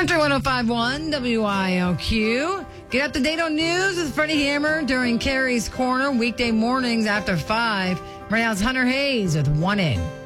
Country 105.1 WILQ. Get up to date on news with Freddie Hammer during Carrie's Corner, weekday mornings after 5. Right now it's Hunter Hayes with 1 In.